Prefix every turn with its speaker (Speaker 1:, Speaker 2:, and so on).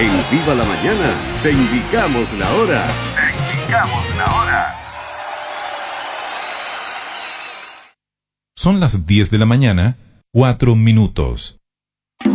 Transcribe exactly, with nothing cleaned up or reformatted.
Speaker 1: En Viva la Mañana, te indicamos la hora.
Speaker 2: Te indicamos la hora.
Speaker 3: Son las diez de la mañana, cuatro minutos.